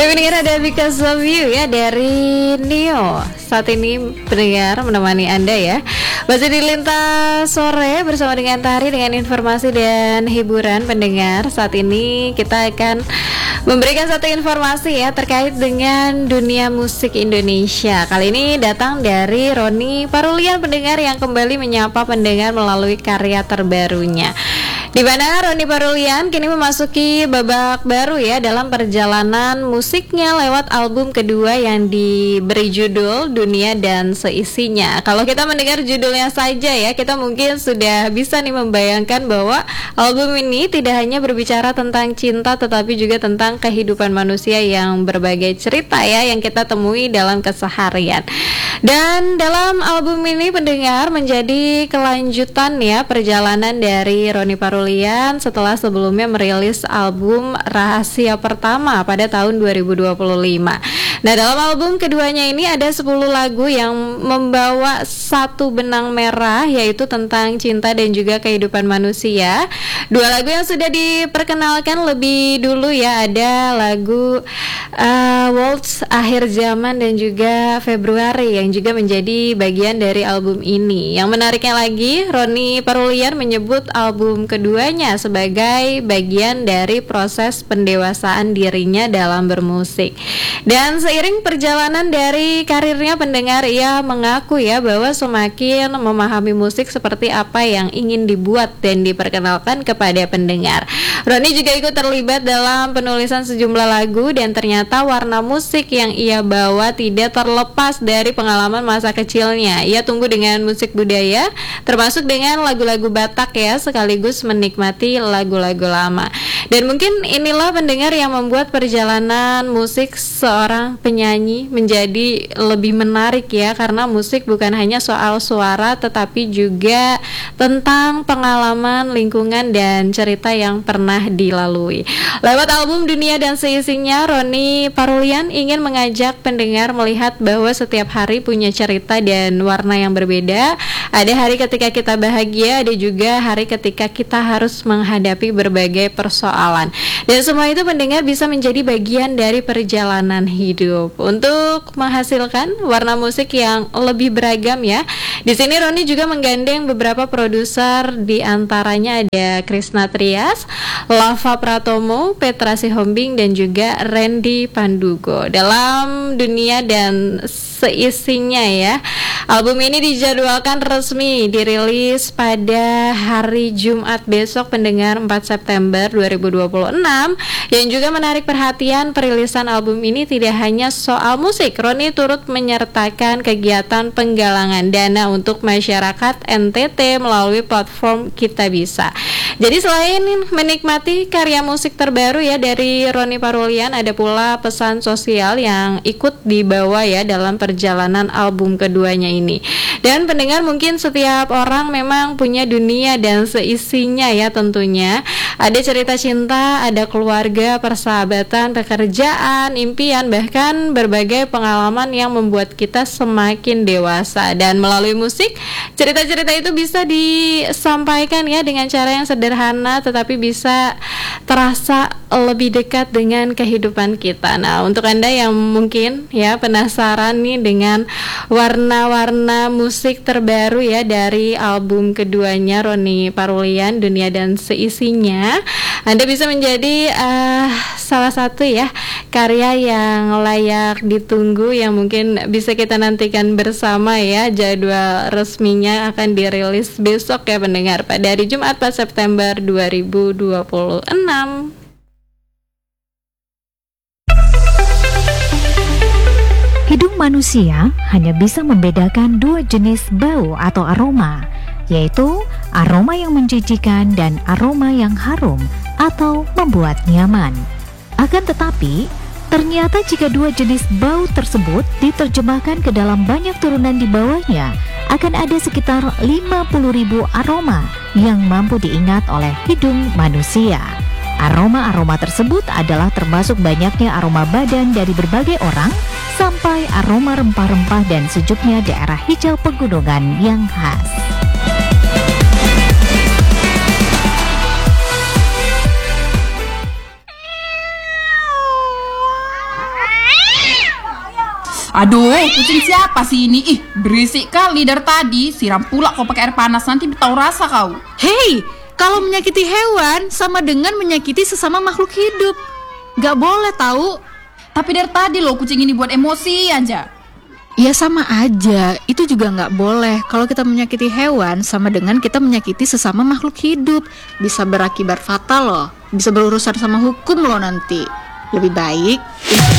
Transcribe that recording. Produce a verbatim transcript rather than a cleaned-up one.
Ya pendengar, ada Because of You ya dari Neo. Saat ini pendengar menemani Anda ya, masih di Lintas Sore bersama dengan Tari dengan informasi dan hiburan. Pendengar, saat ini kita akan memberikan satu informasi ya terkait dengan dunia musik Indonesia. Kali ini datang dari Roni Parulian, pendengar, yang kembali menyapa pendengar melalui karya terbarunya, di mana Roni Parulian kini memasuki babak baru ya dalam perjalanan musiknya lewat album kedua yang diberi judul Dunia dan Seisinya. Kalau kita mendengar judulnya saja ya, kita mungkin sudah bisa nih membayangkan bahwa album ini tidak hanya berbicara tentang cinta, tetapi juga tentang kehidupan manusia yang berbagai cerita ya yang kita temui dalam keseharian. Dan dalam album ini pendengar menjadi kelanjutan ya perjalanan dari Roni Parulian setelah sebelumnya merilis album Rahasia Pertama pada tahun dua ribu dua puluh lima. Nah, dalam album keduanya ini ada sepuluh lagu yang membawa satu benang merah, yaitu tentang cinta dan juga kehidupan manusia. Dua lagu yang sudah diperkenalkan lebih dulu ya, ada lagu uh, Waltz Akhir Zaman dan juga Februari yang juga menjadi bagian dari album ini. Yang menariknya lagi, Roni Parulian menyebut album keduanya sebagai bagian dari proses pendewasaan dirinya dalam bermusik. Dan seiring perjalanan dari karirnya pendengar, ia mengaku ya bahwa semakin memahami musik seperti apa yang ingin dibuat dan diperkenalkan kepada pendengar. Roni juga ikut terlibat dalam penulisan sejumlah lagu dan ternyata warna musik yang ia bawa tidak terlepas dari pengalaman masa kecilnya. Ia tumbuh dengan musik budaya, termasuk dengan lagu-lagu Batak ya, sekaligus menikmati lagu-lagu lama. Dan mungkin inilah pendengar yang membuat perjalanan musik seorang penyanyi menjadi lebih menarik ya, karena musik bukan hanya soal suara tetapi juga tentang pengalaman, lingkungan, dan cerita yang pernah dilalui. Lewat album Dunia dan Seisinya, Roni Parulian ingin mengajak pendengar melihat bahwa setiap hari punya cerita dan warna yang berbeda. Ada hari ketika kita bahagia, ada juga hari ketika kita harus menghadapi berbagai persoalan. Dan semua itu pendengar bisa menjadi bagian dari perjalanan hidup untuk menghasilkan warna musik yang lebih beragam ya. Di sini Roni juga menggandeng beberapa produser, di antaranya ada Krisna Trias, Lava Pratomo, Petra Sihombing, dan juga Randy Pandugo. Dalam Dunia dan Seisinya ya, album ini dijadwalkan resmi dirilis pada hari Jumat besok pendengar, empat September dua ribu dua puluh enam. Yang juga menarik perhatian, perilisan album ini tidak hanya soal musik. Roni turut menyertakan kegiatan penggalangan dana untuk masyarakat N T T melalui platform Kita Bisa. Jadi selain menikmati karya musik terbaru ya dari Roni Parulian, ada pula pesan sosial yang ikut dibawa ya dalam perjalanan album keduanya ini. Dan pendengar, mungkin setiap orang memang punya dunia dan seisinya ya tentunya. Ada cerita cinta, ada keluarga, persahabatan, pekerjaan, impian, bahkan berbagai pengalaman yang membuat kita semakin dewasa. Dan melalui musik, cerita-cerita itu bisa disampaikan ya dengan cara yang sederhana tetapi bisa terasa lebih dekat dengan kehidupan kita. Nah, untuk Anda yang mungkin ya penasaran nih dengan warna-warna musik terbaru ya dari album keduanya Roni Parulian, Dunia dan Seisinya, Anda bisa menjadi uh, salah satu ya karya yang layak ditunggu yang mungkin bisa kita nantikan bersama ya. Jadwal resminya akan dirilis besok ya pendengar, pada hari Jumat empat September dua ribu dua puluh enam. Hidung manusia hanya bisa membedakan dua jenis bau atau aroma, yaitu aroma yang menjijikan dan aroma yang harum atau membuat nyaman. Akan tetapi, ternyata jika dua jenis bau tersebut diterjemahkan ke dalam banyak turunan di bawahnya, akan ada sekitar lima puluh ribu aroma yang mampu diingat oleh hidung manusia. Aroma-aroma tersebut adalah termasuk banyaknya aroma badan dari berbagai orang, sampai aroma rempah-rempah dan sejuknya daerah hijau pegunungan yang khas. Aduh, kucing siapa sih ini? Ih, berisik kali dari tadi. Siram pula kau pakai air panas, nanti tahu rasa kau. Hei, kalau menyakiti hewan sama dengan menyakiti sesama makhluk hidup. Gak boleh tahu. Tapi dari tadi loh kucing ini buat emosi aja. Ya sama aja, itu juga gak boleh. Kalau kita menyakiti hewan sama dengan kita menyakiti sesama makhluk hidup. Bisa berakibat fatal loh. Bisa berurusan sama hukum loh nanti. Lebih baik